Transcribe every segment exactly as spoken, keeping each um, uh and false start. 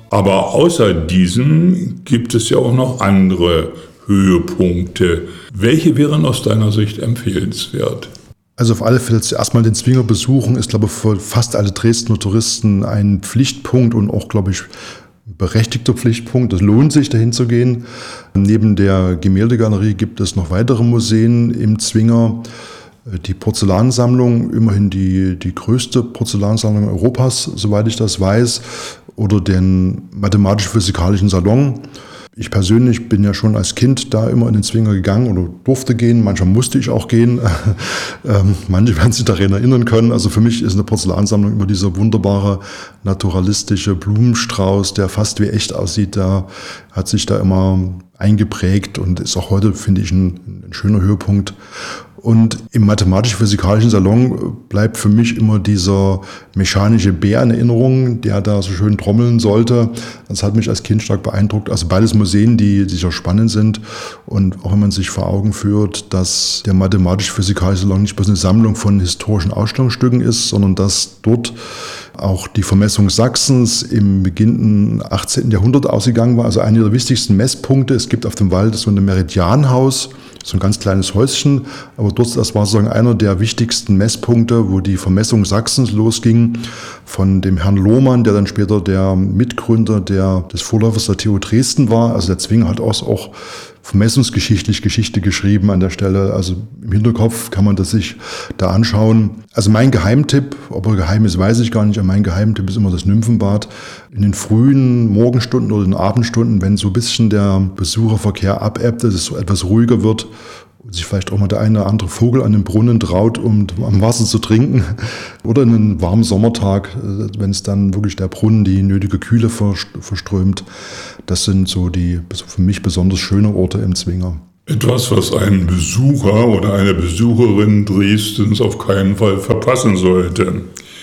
Aber außer diesem gibt es ja auch noch andere Höhepunkte. Welche wären aus deiner Sicht empfehlenswert? Also auf alle Fälle zuerst mal den Zwinger besuchen, ist, glaube ich, für fast alle Dresdner Touristen ein Pflichtpunkt und auch, glaube ich, berechtigter Pflichtpunkt. Es lohnt sich, dahin zu gehen. Neben der Gemäldegalerie gibt es noch weitere Museen im Zwinger. Die Porzellansammlung, immerhin die, die größte Porzellansammlung Europas, soweit ich das weiß, oder den mathematisch-physikalischen Salon. Ich persönlich bin ja schon als Kind da immer in den Zwinger gegangen oder durfte gehen. Manchmal musste ich auch gehen. ähm, manche werden sich daran erinnern können. Also für mich ist eine Porzellansammlung immer dieser wunderbare, naturalistische Blumenstrauß, der fast wie echt aussieht. Der hat sich da immer eingeprägt und ist auch heute, finde ich, ein, ein schöner Höhepunkt. Und im mathematisch-physikalischen Salon bleibt für mich immer dieser mechanische Bär in Erinnerung, der da so schön trommeln sollte. Das hat mich als Kind stark beeindruckt. Also beides Museen, die sicher spannend sind. Und auch wenn man sich vor Augen führt, dass der mathematisch-physikalische Salon nicht bloß eine Sammlung von historischen Ausstellungsstücken ist, sondern dass dort auch die Vermessung Sachsens im beginnenden achtzehnten Jahrhundert ausgegangen war. Also einer der wichtigsten Messpunkte. Es gibt auf dem Wald so ein Meridianhaus, so ein ganz kleines Häuschen, aber dort, das war sozusagen einer der wichtigsten Messpunkte, wo die Vermessung Sachsens losging, von dem Herrn Lohmann, der dann später der Mitgründer der, des Vorläufers der T U Dresden war. Also der Zwinger hat auch, auch vermessungsgeschichtlich Geschichte geschrieben an der Stelle. Also im Hinterkopf kann man das sich da anschauen. Also mein Geheimtipp, ob er geheim ist, weiß ich gar nicht, aber mein Geheimtipp ist immer das Nymphenbad. In den frühen Morgenstunden oder den Abendstunden, wenn so ein bisschen der Besucherverkehr abebbt, dass es so etwas ruhiger wird und sich vielleicht auch mal der eine oder andere Vogel an den Brunnen traut, um am Wasser zu trinken. Oder in einem warmen Sommertag, wenn es dann wirklich der Brunnen die nötige Kühle verströmt. Das sind so die für mich besonders schöne Orte im Zwinger. Etwas, was ein Besucher oder eine Besucherin Dresdens auf keinen Fall verpassen sollte.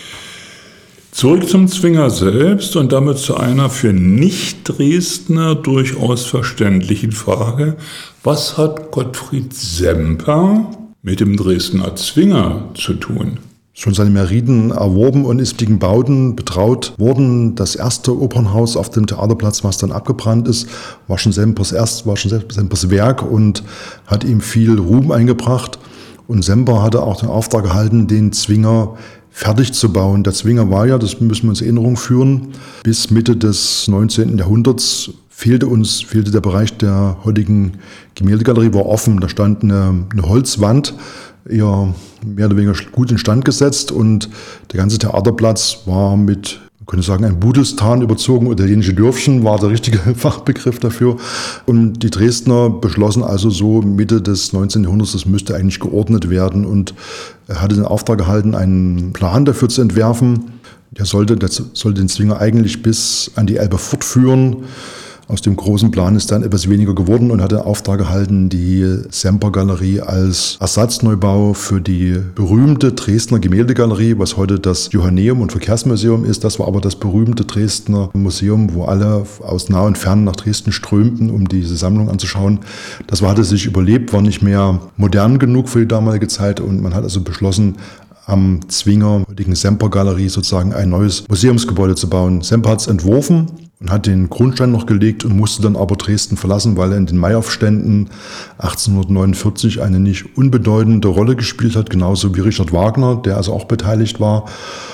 Zurück zum Zwinger selbst und damit zu einer für Nicht-Dresdner durchaus verständlichen Frage. Was hat Gottfried Semper mit dem Dresdner Zwinger zu tun? Schon seine Meriten erworben und ist gegen Bauten betraut worden. Das erste Opernhaus auf dem Theaterplatz, was dann abgebrannt ist, war schon Sempers erst, war schon Sempers Werk und hat ihm viel Ruhm eingebracht. Und Semper hatte auch den Auftrag erhalten, den Zwinger fertig zu bauen. Der Zwinger war ja, das müssen wir uns in Erinnerung führen, bis Mitte des neunzehnten Jahrhunderts fehlte uns, fehlte der Bereich der heutigen Gemäldegalerie, war offen. Da stand eine, eine Holzwand, eher mehr oder weniger gut instand gesetzt und der ganze Theaterplatz war mit, man könnte sagen, ein Budelstan überzogen. Italienische Dörfchen war der richtige Fachbegriff dafür. Und die Dresdner beschlossen also so Mitte des neunzehnten Jahrhunderts, das müsste eigentlich geordnet werden und er hatte den Auftrag erhalten, einen Plan dafür zu entwerfen. Der sollte, der sollte den Zwinger eigentlich bis an die Elbe fortführen. Aus dem großen Plan ist dann etwas weniger geworden und hat den Auftrag erhalten, die Semper-Galerie als Ersatzneubau für die berühmte Dresdner Gemäldegalerie, was heute das Johanneum und Verkehrsmuseum ist. Das war aber das berühmte Dresdner Museum, wo alle aus nah und fern nach Dresden strömten, um diese Sammlung anzuschauen. Das war, hatte sich überlebt, war nicht mehr modern genug für die damalige Zeit und man hat also beschlossen, am Zwinger, heutigen Semper-Galerie, sozusagen ein neues Museumsgebäude zu bauen. Semper hat es entworfen und hat den Grundstein noch gelegt und musste dann aber Dresden verlassen, weil er in den Maiaufständen achtzehnhundertneunundvierzig eine nicht unbedeutende Rolle gespielt hat, genauso wie Richard Wagner, der also auch beteiligt war.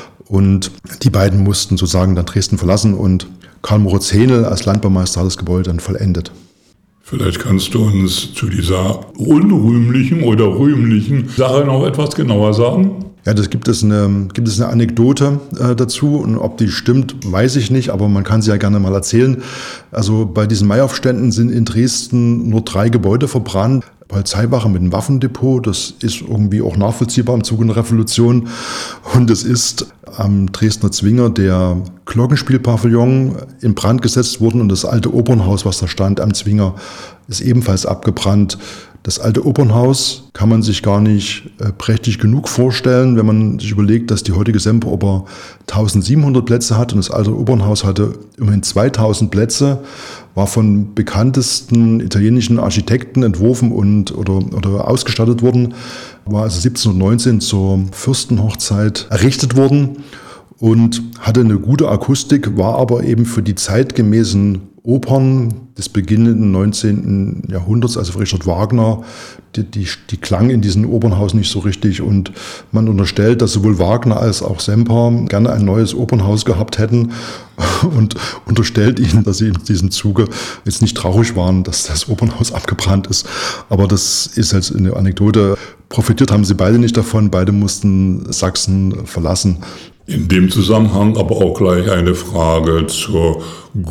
Und die beiden mussten sozusagen dann Dresden verlassen und Karl Moritz Hähnel als Landbaumeister hat das Gebäude dann vollendet. Vielleicht kannst du uns zu dieser unrühmlichen oder rühmlichen Sache noch etwas genauer sagen? Ja, das gibt es eine, gibt es eine Anekdote äh, dazu und ob die stimmt, weiß ich nicht, aber man kann sie ja gerne mal erzählen. Also bei diesen Maiaufständen sind in Dresden nur drei Gebäude verbrannt. Polizeiwache mit einem Waffendepot, das ist irgendwie auch nachvollziehbar im Zuge der Revolution. Und es ist am Dresdner Zwinger der Glockenspielpavillon in Brand gesetzt worden und das alte Opernhaus, was da stand am Zwinger, ist ebenfalls abgebrannt. Das alte Opernhaus kann man sich gar nicht äh, prächtig genug vorstellen, wenn man sich überlegt, dass die heutige Semperoper eintausendsiebenhundert Plätze hat und das alte Opernhaus hatte immerhin zweitausend Plätze, war von bekanntesten italienischen Architekten entworfen und oder, oder ausgestattet worden, war also siebzehnhundertneunzehn zur Fürstenhochzeit errichtet worden. und hatte eine gute Akustik, war aber eben für die zeitgemäßen Opern des beginnenden neunzehnten Jahrhunderts, also für Richard Wagner, die, die, die klang in diesem Opernhaus nicht so richtig, und man unterstellt, dass sowohl Wagner als auch Semper gerne ein neues Opernhaus gehabt hätten und unterstellt ihnen, dass sie in diesem Zuge jetzt nicht traurig waren, dass das Opernhaus abgebrannt ist. Aber das ist jetzt eine Anekdote. Profitiert haben sie beide nicht davon, beide mussten Sachsen verlassen. In dem Zusammenhang aber auch gleich eine Frage zur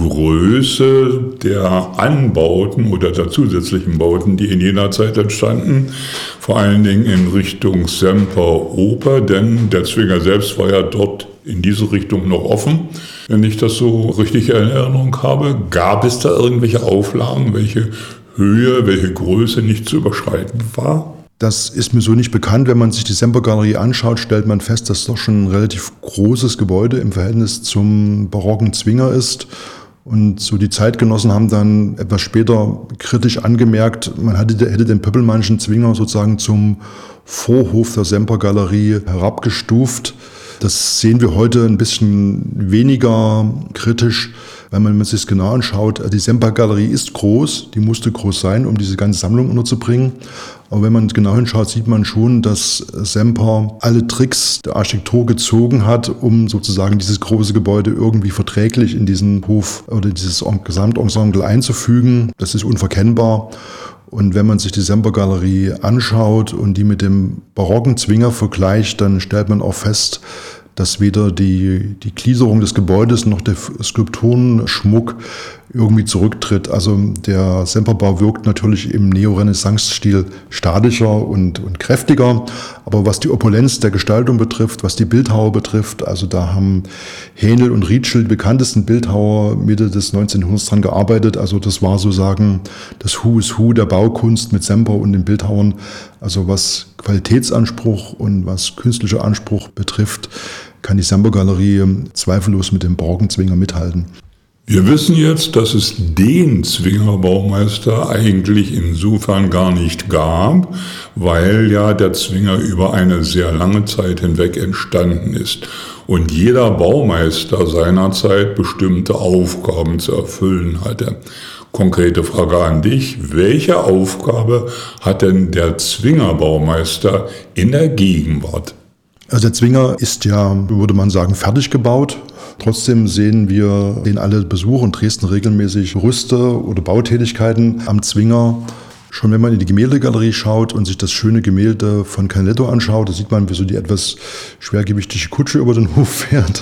Größe der Anbauten oder der zusätzlichen Bauten, die in jener Zeit entstanden, vor allen Dingen in Richtung Semperoper, denn der Zwinger selbst war ja dort in diese Richtung noch offen. Wenn ich das so richtig in Erinnerung habe, gab es da irgendwelche Auflagen, welche Höhe, welche Größe nicht zu überschreiten war? Das ist mir so nicht bekannt. Wenn man sich die Sempergalerie anschaut, stellt man fest, dass es doch schon ein relativ großes Gebäude im Verhältnis zum barocken Zwinger ist. Und so die Zeitgenossen haben dann etwas später kritisch angemerkt, man hatte, hätte den Pöppelmannschen Zwinger sozusagen zum Vorhof der Sempergalerie herabgestuft. Das sehen wir heute ein bisschen weniger kritisch, weil man, wenn man sich das genau anschaut, die Sempergalerie ist groß, die musste groß sein, um diese ganze Sammlung unterzubringen. Aber wenn man genau hinschaut, sieht man schon, dass Semper alle Tricks der Architektur gezogen hat, um sozusagen dieses große Gebäude irgendwie verträglich in diesen Hof oder dieses Gesamtensemble einzufügen. Das ist unverkennbar. Und wenn man sich die Sempergalerie anschaut und die mit dem barocken Zwinger vergleicht, dann stellt man auch fest, dass weder die, die Gliederung des Gebäudes noch der Skulpturenschmuck irgendwie zurücktritt. Also der Semperbau wirkt natürlich im Neorenaissance-Stil statischer und, und kräftiger. Aber was die Opulenz der Gestaltung betrifft, was die Bildhauer betrifft, also da haben Hähnel und Rietschel, die bekanntesten Bildhauer, Mitte des neunzehnten Jahrhunderts dran gearbeitet. Also das war sozusagen das Who is Who der Baukunst mit Semper und den Bildhauern. Also was Qualitätsanspruch und was künstlicher Anspruch betrifft, kann die Sempergalerie zweifellos mit dem barocken Zwinger mithalten. Wir wissen jetzt, dass es den Zwingerbaumeister eigentlich insofern gar nicht gab, weil ja der Zwinger über eine sehr lange Zeit hinweg entstanden ist und jeder Baumeister seinerzeit bestimmte Aufgaben zu erfüllen hatte. Konkrete Frage an dich: Welche Aufgabe hat denn der Zwingerbaumeister in der Gegenwart? Also der Zwinger ist ja, würde man sagen, fertig gebaut. Trotzdem sehen wir, sehen alle Besucher in Dresden regelmäßig Rüste oder Bautätigkeiten am Zwinger. Schon wenn man in die Gemäldegalerie schaut und sich das schöne Gemälde von Canaletto anschaut, da sieht man, wie so die etwas schwergewichtige Kutsche über den Hof fährt.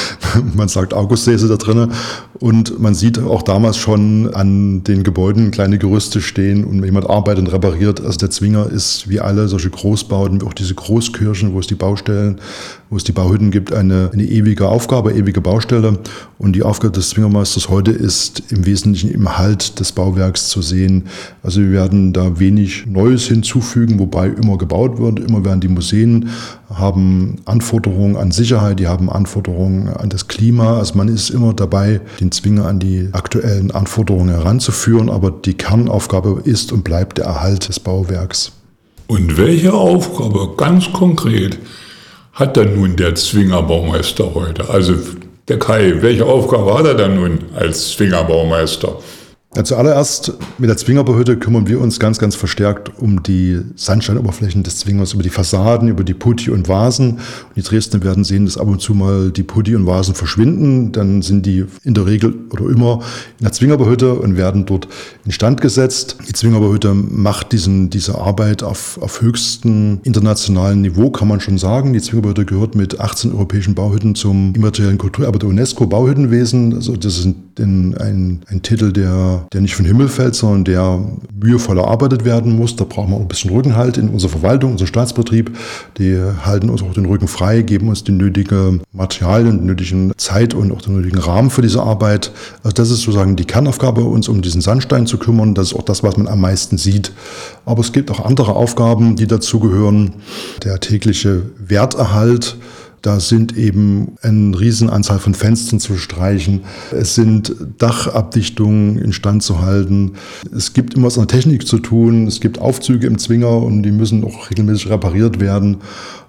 Man sagt Augustsäße da drinnen. Und man sieht auch damals schon an den Gebäuden kleine Gerüste stehen und jemand arbeitet und repariert. Also der Zwinger ist wie alle solche Großbauten, wie auch diese Großkirchen, wo es die Baustellen, wo es die Bauhütten gibt, eine, eine ewige Aufgabe, ewige Baustelle. Und die Aufgabe des Zwingermeisters heute ist im Wesentlichen im Halt des Bauwerks zu sehen. Also wir werden da wenig Neues hinzufügen, wobei immer gebaut wird. Immer werden die Museen haben Anforderungen an Sicherheit, die haben Anforderungen an das Klima. Also man ist immer dabei, den Zwinger an die aktuellen Anforderungen heranzuführen. Aber die Kernaufgabe ist und bleibt der Erhalt des Bauwerks. Und welche Aufgabe ganz konkret hat denn nun der Zwingerbaumeister heute? Also der Kai, welche Aufgabe hat er denn nun als Zwingerbaumeister? Ja, zuallererst mit der Zwingerbauhütte kümmern wir uns ganz, ganz verstärkt um die Sandsteinoberflächen des Zwingers, über die Fassaden, über die Putti und Vasen. Und die Dresdner werden sehen, dass ab und zu mal die Putti und Vasen verschwinden. Dann sind die in der Regel oder immer in der Zwingerbauhütte und werden dort instand gesetzt. Die Zwingerbauhütte macht diesen, diese Arbeit auf, auf höchstem internationalen Niveau, kann man schon sagen. Die Zwingerbauhütte gehört mit achtzehn europäischen Bauhütten zum immateriellen Kulturerbe der UNESCO Bauhüttenwesen. Also das ist ein, ein, ein Titel, der der nicht vom Himmel fällt, sondern der mühevoll erarbeitet werden muss. Da brauchen wir auch ein bisschen Rückenhalt in unserer Verwaltung, unser Staatsbetrieb. Die halten uns auch den Rücken frei, geben uns die nötige Materialien, die nötigen Zeit und auch den nötigen Rahmen für diese Arbeit. Also das ist sozusagen die Kernaufgabe, uns um diesen Sandstein zu kümmern. Das ist auch das, was man am meisten sieht. Aber es gibt auch andere Aufgaben, die dazugehören. Der tägliche Werterhalt. Da sind eben eine Riesenanzahl von Fenstern zu streichen. Es sind Dachabdichtungen instand zu halten. Es gibt immer was an der Technik zu tun. Es gibt Aufzüge im Zwinger und die müssen auch regelmäßig repariert werden.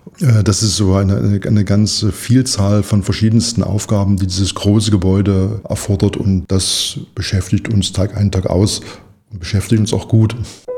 Das ist so eine, eine, eine ganze Vielzahl von verschiedensten Aufgaben, die dieses große Gebäude erfordert. Und das beschäftigt uns Tag ein, Tag aus und beschäftigt uns auch gut.